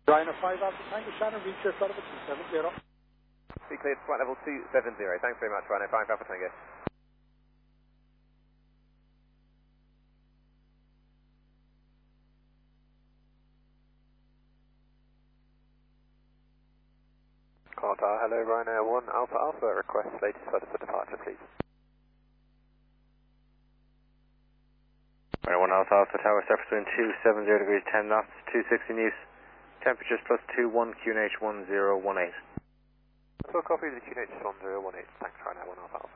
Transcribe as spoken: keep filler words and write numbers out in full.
Ryanair five Alpha Tango, Shannon, reach your flight of two seven zero. Be cleared, flight level two seven zero. Thanks very much, Ryanair five Alpha Tango. Qatar, hello, Ryanair one Alpha Alpha, request latest flight for departure, please. Ryanair one Alpha Alpha Tower, surface wind two seven zero degrees ten knots, two sixty news, temperatures plus two one Q N H one zero one eight. So copy the Q N H one zero one eight, thanks Ryanair one Alpha Alpha.